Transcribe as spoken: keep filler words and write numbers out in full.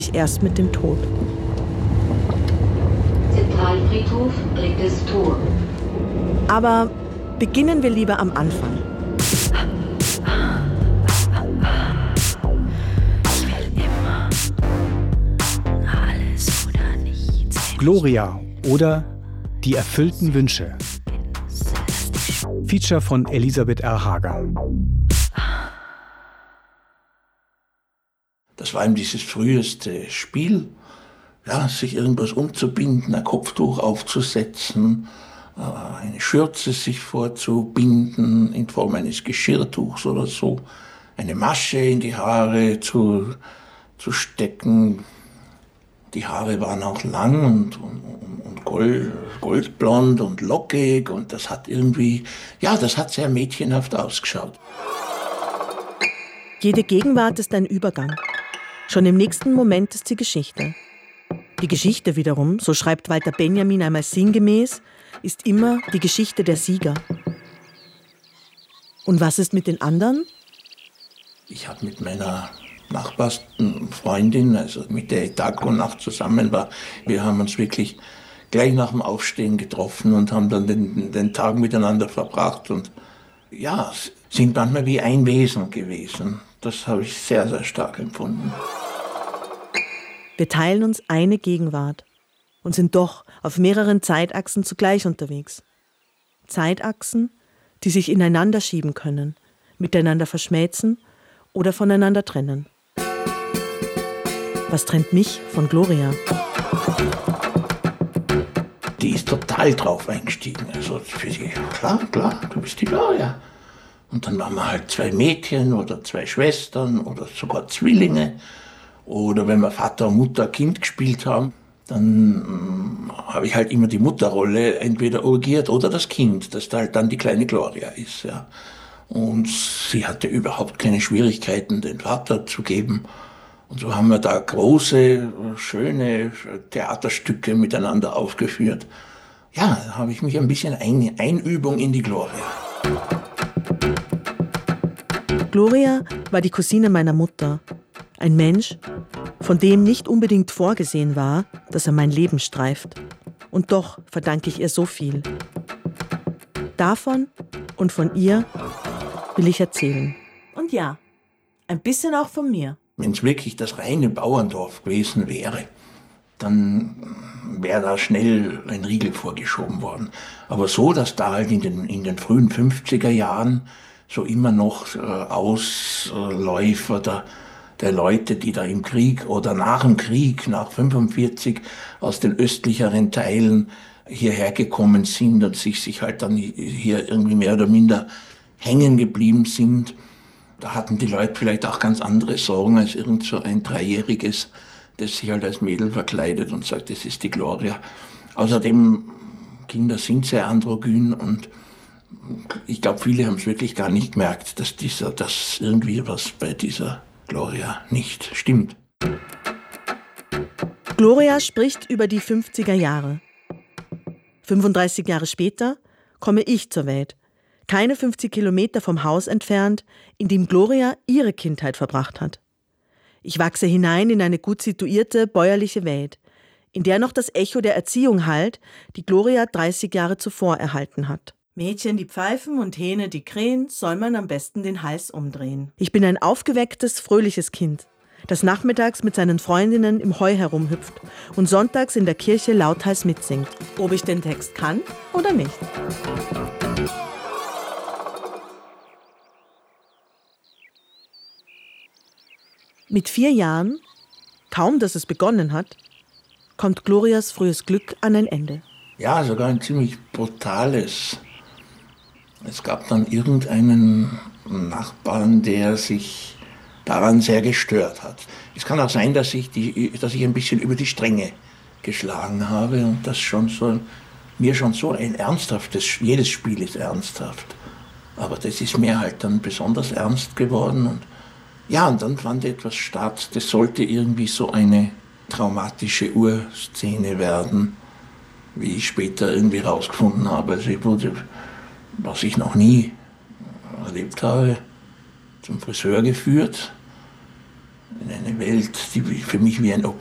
erst mit dem Tod. Zentralfriedhof, drittes Tor. Aber beginnen wir lieber am Anfang. Ich will immer alles oder nichts. Gloria oder Die erfüllten Wünsche. Feature von Elisabeth R. Hager. Das war eben dieses früheste Spiel, ja, sich irgendwas umzubinden, ein Kopftuch aufzusetzen, eine Schürze sich vorzubinden in Form eines Geschirrtuchs oder so, eine Masche in die Haare zu, zu stecken. Die Haare waren auch lang und, und, und gold, goldblond und lockig und das hat irgendwie, ja, das hat sehr mädchenhaft ausgeschaut. Jede Gegenwart ist ein Übergang. Schon im nächsten Moment ist sie Geschichte. Die Geschichte wiederum, so schreibt Walter Benjamin einmal sinngemäß, ist immer die Geschichte der Sieger. Und was ist mit den anderen? Ich habe mit meiner nachbarsten Freundin, also mit der ich Tag und Nacht zusammen war, wir haben uns wirklich gleich nach dem Aufstehen getroffen und haben dann den, den Tag miteinander verbracht und ja, sind manchmal wie ein Wesen gewesen. Das habe ich sehr, sehr stark empfunden. Wir teilen uns eine Gegenwart und sind doch auf mehreren Zeitachsen zugleich unterwegs. Zeitachsen, die sich ineinander schieben können, miteinander verschmelzen oder voneinander trennen. Was trennt mich von Gloria? Die ist total drauf eingestiegen. Also für sie, klar, klar, du bist die Gloria. Und dann waren wir halt zwei Mädchen oder zwei Schwestern oder sogar Zwillinge. Oder wenn wir Vater, Mutter, Kind gespielt haben, dann äh, habe ich halt immer die Mutterrolle entweder urgiert oder das Kind, das halt dann die kleine Gloria ist. Ja. Und sie hatte überhaupt keine Schwierigkeiten, den Vater zu geben. Und so haben wir da große, schöne Theaterstücke miteinander aufgeführt. Ja, da habe ich mich ein bisschen ein, Einübung in die Gloria. Gloria war die Cousine meiner Mutter. Ein Mensch, von dem nicht unbedingt vorgesehen war, dass er mein Leben streift. Und doch verdanke ich ihr so viel. Davon und von ihr will ich erzählen. Und ja, ein bisschen auch von mir. Wenn es wirklich das reine Bauerndorf gewesen wäre, dann wäre da schnell ein Riegel vorgeschoben worden. Aber so, dass da halt in den, in den frühen fünfziger Jahren so immer noch äh, Ausläufer der, der Leute, die da im Krieg oder nach dem Krieg, nach fünfundvierzig, aus den östlicheren Teilen hierher gekommen sind und sich, sich halt dann hier irgendwie mehr oder minder hängen geblieben sind. Da hatten die Leute vielleicht auch ganz andere Sorgen als irgend so ein Dreijähriges, das sich halt als Mädel verkleidet und sagt, das ist die Gloria. Außerdem, Kinder sind sehr androgyn und ich glaube, viele haben es wirklich gar nicht gemerkt, dass, dieser, dass irgendwie was bei dieser Gloria nicht stimmt. Gloria spricht über die fünfziger Jahre. fünfunddreißig Jahre später komme ich zur Welt. Keine fünfzig Kilometer vom Haus entfernt, in dem Gloria ihre Kindheit verbracht hat. Ich wachse hinein in eine gut situierte, bäuerliche Welt, in der noch das Echo der Erziehung hallt, die Gloria dreißig Jahre zuvor erhalten hat. Mädchen, die pfeifen und Hähne, die krähen, soll man am besten den Hals umdrehen. Ich bin ein aufgewecktes, fröhliches Kind, das nachmittags mit seinen Freundinnen im Heu herumhüpft und sonntags in der Kirche lauthals mitsingt. Ob ich den Text kann oder nicht. Mit vier Jahren, kaum dass es begonnen hat, kommt Glorias frühes Glück an ein Ende. Ja, sogar ein ziemlich brutales. Es gab dann irgendeinen Nachbarn, der sich daran sehr gestört hat. Es kann auch sein, dass ich, die, dass ich ein bisschen über die Stränge geschlagen habe und das schon so, mir schon so ein ernsthaftes, jedes Spiel ist ernsthaft. Aber das ist mir halt dann besonders ernst geworden und ja, und dann fand etwas statt. Das sollte irgendwie so eine traumatische Urszene werden, wie ich später irgendwie rausgefunden habe. Also ich wurde, was ich noch nie erlebt habe, zum Friseur geführt. in eine Welt, die für mich wie ein